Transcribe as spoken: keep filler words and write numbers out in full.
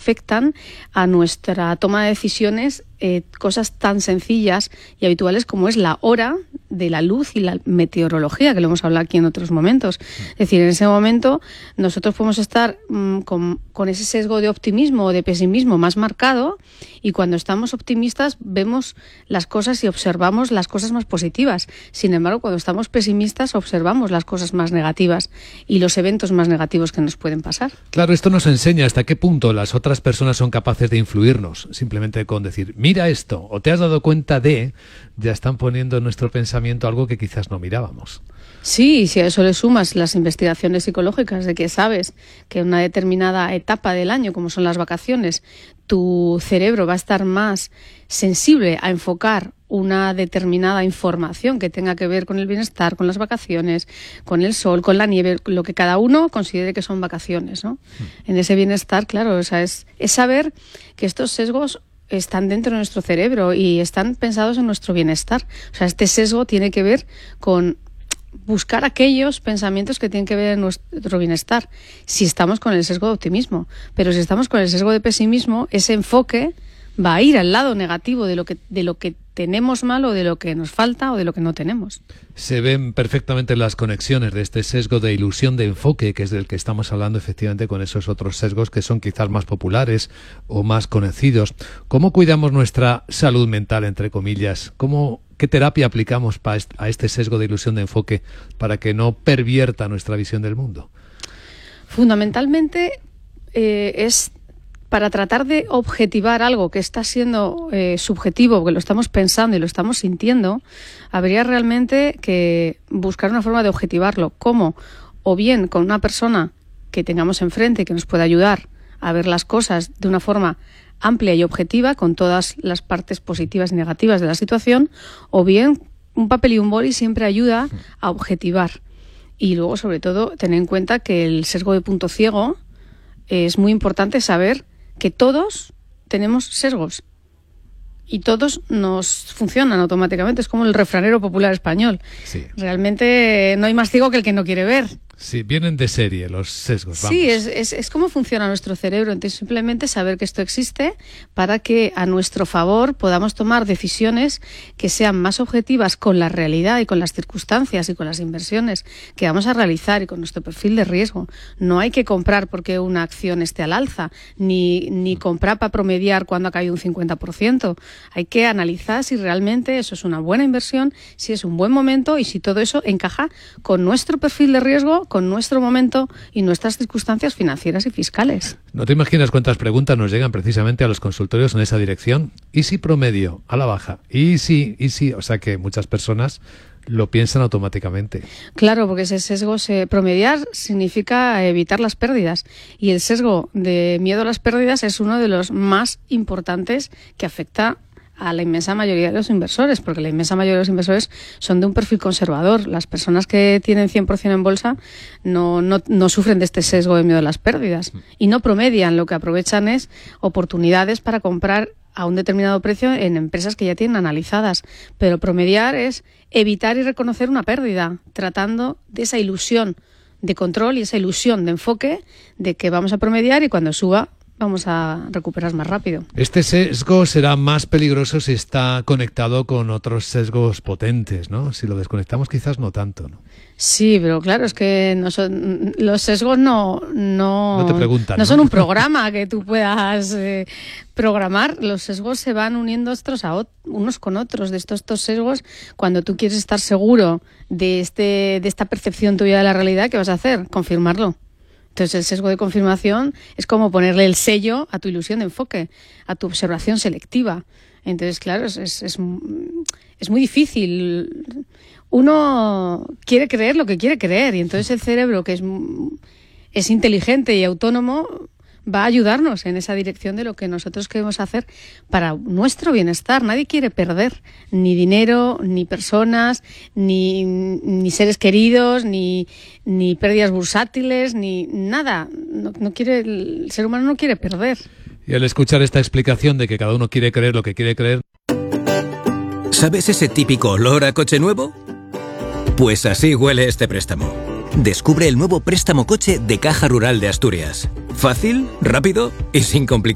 afectan a nuestra toma de decisiones, eh, cosas tan sencillas y habituales como es la hora de la luz y la meteorología, que lo hemos hablado aquí en otros momentos. Es decir, en ese momento nosotros podemos estar mmm, con, con ese sesgo de optimismo o de pesimismo más marcado, y cuando estamos optimistas vemos las cosas y observamos las cosas más positivas. Sin embargo, cuando estamos pesimistas observamos las cosas más negativas y los eventos más negativos que nos pueden pasar. Claro, esto nos enseña hasta qué punto las otras personas son capaces de influirnos. Simplemente con decir, mira esto, o te has dado cuenta de, ya están poniendo en nuestro pensamiento algo que quizás no mirábamos. Sí, y si a eso le sumas las investigaciones psicológicas de que sabes que en una determinada etapa del año, como son las vacaciones, tu cerebro va a estar más sensible a enfocar una determinada información que tenga que ver con el bienestar, con las vacaciones, con el sol, con la nieve, lo que cada uno considere que son vacaciones, ¿no? Mm. En ese bienestar, claro, o sea, es, es saber que estos sesgos están dentro de nuestro cerebro y están pensados en nuestro bienestar. O sea, este sesgo tiene que ver con buscar aquellos pensamientos que tienen que ver en nuestro bienestar, si estamos con el sesgo de optimismo. Pero si estamos con el sesgo de pesimismo, ese enfoque va a ir al lado negativo de lo que, de lo que tenemos mal, o de lo que nos falta, o de lo que no tenemos. Se ven perfectamente las conexiones de este sesgo de ilusión de enfoque, que es del que estamos hablando efectivamente, con esos otros sesgos que son quizás más populares o más conocidos. ¿Cómo cuidamos nuestra salud mental, entre comillas? ¿Cómo, qué terapia aplicamos pa est- a este sesgo de ilusión de enfoque para que no pervierta nuestra visión del mundo? Fundamentalmente eh, es para tratar de objetivar algo que está siendo eh, subjetivo, que lo estamos pensando y lo estamos sintiendo. Habría realmente que buscar una forma de objetivarlo. ¿Cómo? O bien con una persona que tengamos enfrente que nos pueda ayudar a ver las cosas de una forma amplia y objetiva, con todas las partes positivas y negativas de la situación, o bien un papel y un boli siempre ayuda a objetivar. Y luego, sobre todo, tener en cuenta que el sesgo de punto ciego, es muy importante saber que todos tenemos sesgos y todos nos funcionan automáticamente. Es como el refranero popular español. Sí. Realmente no hay más ciego que el que no quiere ver. Sí, vienen de serie los sesgos. Vamos. Sí, es, es, es cómo funciona nuestro cerebro. Entonces, simplemente saber que esto existe para que a nuestro favor podamos tomar decisiones que sean más objetivas con la realidad y con las circunstancias y con las inversiones que vamos a realizar y con nuestro perfil de riesgo. No hay que comprar porque una acción esté al alza, ni, ni comprar para promediar cuando ha caído un cincuenta por ciento. Hay que analizar si realmente eso es una buena inversión, si es un buen momento y si todo eso encaja con nuestro perfil de riesgo, con nuestro momento y nuestras circunstancias financieras y fiscales. No te imaginas cuántas preguntas nos llegan precisamente a los consultorios en esa dirección. ¿Y si promedio a la baja? ¿Y si? ¿Y si? O sea que muchas personas lo piensan automáticamente. Claro, porque ese sesgo, se, promediar significa evitar las pérdidas, y el sesgo de miedo a las pérdidas es uno de los más importantes que afecta a la inmensa mayoría de los inversores, porque la inmensa mayoría de los inversores son de un perfil conservador. Las personas que tienen cien por ciento en bolsa no, no, no sufren de este sesgo de miedo a las pérdidas y no promedian. Lo que aprovechan es oportunidades para comprar a un determinado precio en empresas que ya tienen analizadas. Pero promediar es evitar y reconocer una pérdida, tratando de esa ilusión de control y esa ilusión de enfoque de que vamos a promediar y cuando suba vamos a recuperar más rápido. Este sesgo será más peligroso si está conectado con otros sesgos potentes, ¿no? Si lo desconectamos quizás no tanto, ¿no? Sí, pero claro, es que no son, los sesgos no, no, no, te preguntan, no ¿no? son un programa que tú puedas eh, programar. Los sesgos se van uniendo estos a ot- unos con otros. De estos, estos sesgos, cuando tú quieres estar seguro de, este, de esta percepción tuya de la realidad, ¿qué vas a hacer? Confirmarlo. Entonces, el sesgo de confirmación es como ponerle el sello a tu ilusión de enfoque, a tu observación selectiva. Entonces, claro, es, es, es, es muy difícil. Uno quiere creer lo que quiere creer, y entonces el cerebro, que es, es inteligente y autónomo, va a ayudarnos en esa dirección de lo que nosotros queremos hacer para nuestro bienestar. Nadie quiere perder ni dinero, ni personas, ni, ni seres queridos, ni, ni pérdidas bursátiles, ni nada. No, no quiere, el ser humano no quiere perder. Y al escuchar esta explicación de que cada uno quiere creer lo que quiere creer... ¿Sabes ese típico olor a coche nuevo? Pues así huele este préstamo. Descubre el nuevo préstamo coche de Caja Rural de Asturias. Fácil, rápido y sin complicaciones.